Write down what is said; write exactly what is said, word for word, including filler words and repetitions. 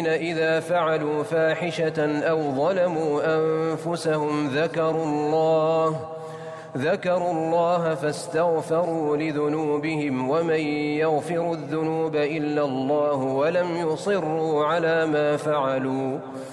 إذا فعلوا فاحشة أو ظلموا أنفسهم ذكروا الله ذكروا الله فاستغفروا لذنوبهم ومن يغفر الذنوب إلا الله ولم يصروا على ما فعلوا